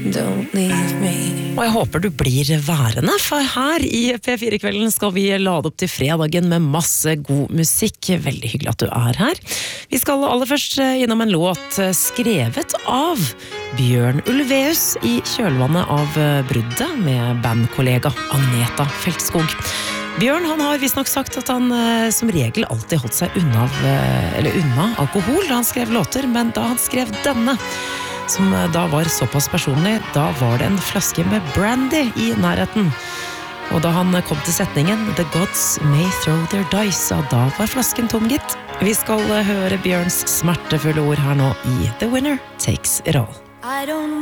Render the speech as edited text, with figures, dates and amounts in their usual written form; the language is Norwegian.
Don't leave me. Og jeg håper du blir værende, for her i P4-kvelden skal vi lade opp til fredagen med masse god musikk. Veldig hyggelig at du er her. Vi skal aller først innom en låt skrevet av Bjørn Ulvaeus i kjølvannet av bruddet med bandkollega Agneta Feltskog. Bjørn han har visst nok sagt at han som regel alltid holdt seg unna alkohol da han skrev låter, men da han skrev denne, som da var såpass personlig, da var det en flaske med brandy i nærheten. Og da han kom til setningen «The gods may throw their dice», da var flasken tom, gitt. Vi skal høre Bjørns smertefulle ord her nå i «The winner takes it all». I don't